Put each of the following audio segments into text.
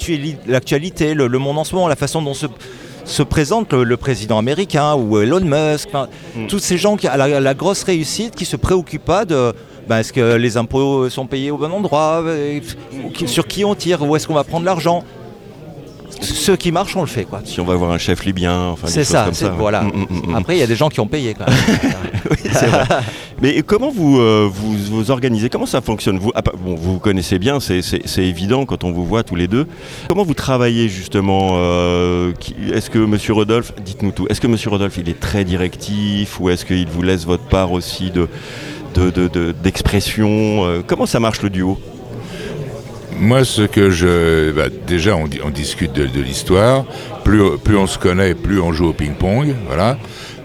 l'actualité, le monde en ce moment, la façon dont se présente le président américain ou Elon Musk, tous ces gens qui a la grosse réussite, qui se préoccupent pas de est-ce que les impôts sont payés au bon endroit, sur qui on tire, où est-ce qu'on va prendre l'argent. Ceux qui marchent, on le fait, quoi. Si on va voir un chef libyen, enfin c'est des choses comme ça. Voilà. Après, il y a des gens qui ont payé, quand même. Oui, c'est vrai. Mais comment vous organisez? Comment ça fonctionne? Vous connaissez bien, c'est évident quand on vous voit tous les deux. Comment vous travaillez justement? Est-ce que Monsieur Rodolphe, dites-nous tout, est-ce que Monsieur Rodolphe, il est très directif ou est-ce qu'il vous laisse votre part aussi d'expression? Comment ça marche le duo? Moi, déjà, on discute de l'histoire. Plus on se connaît, plus on joue au ping-pong. Voilà.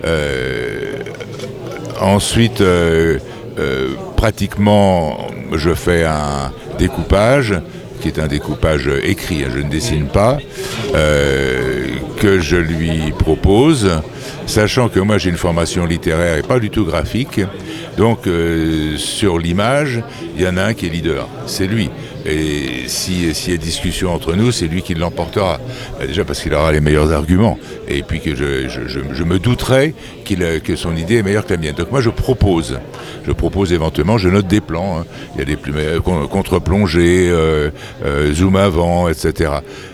Ensuite, pratiquement, je fais un découpage, qui est un découpage écrit, je ne dessine pas, que je lui propose, sachant que moi j'ai une formation littéraire et pas du tout graphique. Donc, sur l'image, il y en a un qui est leader, c'est lui. Et s'il y a discussion entre nous, c'est lui qui l'emportera. Déjà parce qu'il aura les meilleurs arguments. Et puis que je me douterai que son idée est meilleure que la mienne. Donc moi je propose éventuellement, je note des plans. Hein. Il y a des contre-plongées, zoom avant, etc.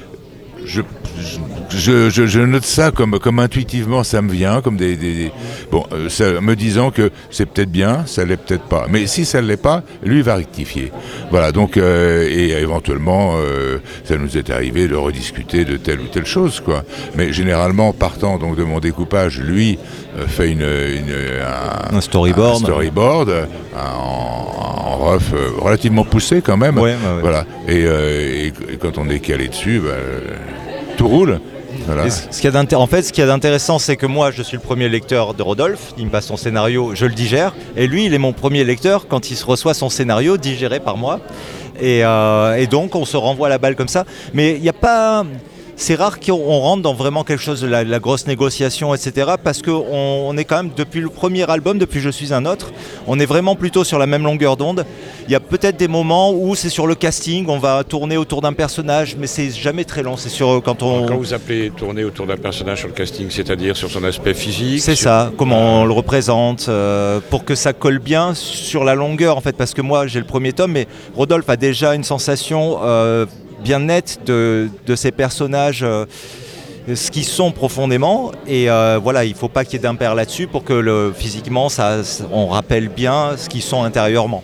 Je note ça comme intuitivement ça me vient, comme me disant que c'est peut-être bien, ça l'est peut-être pas. Mais si ça ne l'est pas, lui va rectifier. Voilà, donc, et éventuellement, ça nous est arrivé de rediscuter de telle ou telle chose, quoi. Mais généralement, partant donc de mon découpage, lui fait un storyboard en rough relativement poussé quand même. Ouais. Voilà. Et quand on est calé dessus, tout roule. Voilà. Ce qu'il y a d'intéressant, c'est que moi, je suis le premier lecteur de Rodolphe. Il me passe son scénario, je le digère. Et lui, il est mon premier lecteur quand il se reçoit son scénario digéré par moi. Et donc, on se renvoie la balle comme ça. Mais il n'y a pas... C'est rare qu'on rentre dans vraiment quelque chose de la grosse négociation, etc. Parce qu'on est quand même, depuis le premier album, depuis Je suis un autre, on est vraiment plutôt sur la même longueur d'onde. Il y a peut-être des moments où c'est sur le casting, on va tourner autour d'un personnage, mais c'est jamais très long. C'est sur Quand vous appelez tourner autour d'un personnage sur le casting, c'est-à-dire sur son aspect physique? C'est ça, comment on le représente, pour que ça colle bien sur la longueur, en fait. Parce que moi, j'ai le premier tome, mais Rodolphe a déjà une sensation... bien nette de ces personnages, ce qu'ils sont profondément, et voilà, il ne faut pas qu'il y ait d'impair là-dessus pour que physiquement on rappelle bien ce qu'ils sont intérieurement.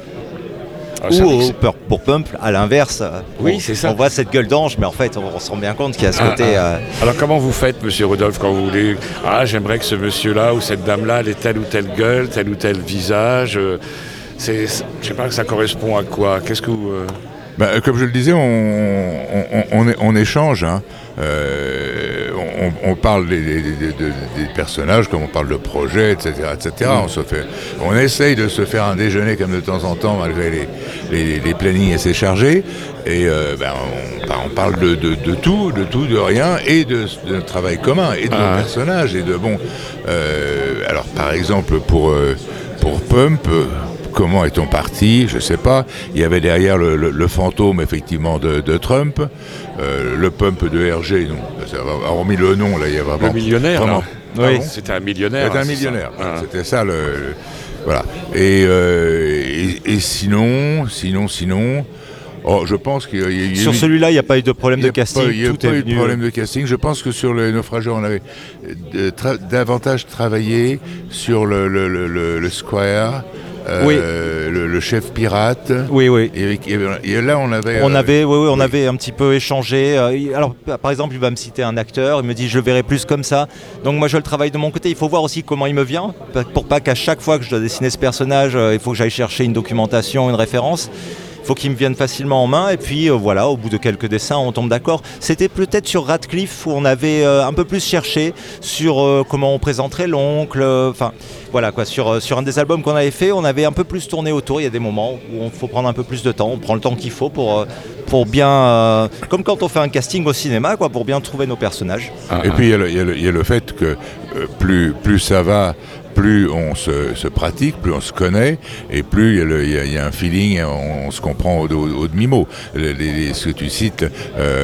Pour Pump, à l'inverse, on voit cette gueule d'ange, mais en fait on se rend bien compte qu'il y a ce côté... Alors comment vous faites, Monsieur Rodolphe, quand vous voulez j'aimerais que ce monsieur-là ou cette dame-là ait telle ou telle gueule, tel ou tel visage, je sais pas, ça correspond à quoi? Qu'est-ce que vous... comme je le disais, on échange. Hein. On parle des personnages, comme on parle de projets, etc. On essaye de se faire un déjeuner comme de temps en temps, malgré les plannings assez chargés. Et on parle de tout, de rien, et de notre travail commun, et de nos personnages. Et alors, par exemple, pour Pump... Comment est-on parti? Je ne sais pas. Il y avait derrière le fantôme, effectivement, de Trump, le Pump de Hergé. Hormis le nom, là, il y a vraiment... Le millionnaire, vraiment, oui. C'était un millionnaire. C'était un millionnaire. C'était ça, voilà. Et sinon... je pense qu'il y a eu... Sur celui-là, il n'y a pas eu de problème de casting. Il n'y a pas eu de problème de casting. Je pense que sur le naufrageur, on avait davantage travaillé sur le Squire... le chef pirate. Oui. Et là, on avait un petit peu échangé. Alors, par exemple, il va me citer un acteur. Il me dit, je le verrai plus comme ça. Donc, moi, je le travaille de mon côté. Il faut voir aussi comment il me vient, pour pas qu'à chaque fois que je dois dessiner ce personnage, il faut que j'aille chercher une documentation, une référence. Il faut qu'il me vienne facilement en main, et puis voilà, au bout de quelques dessins, on tombe d'accord. C'était peut-être sur Radcliffe où on avait un peu plus cherché sur comment on présenterait l'oncle, voilà quoi, sur un des albums qu'on avait fait, on avait un peu plus tourné autour. Il y a des moments où il faut prendre un peu plus de temps, on prend le temps qu'il faut pour bien, comme quand on fait un casting au cinéma, quoi, pour bien trouver nos personnages. Et puis il y a le fait que plus ça va, plus on se pratique, plus on se connaît, et plus il y a un feeling, on se comprend au demi-mot. Ce que tu cites,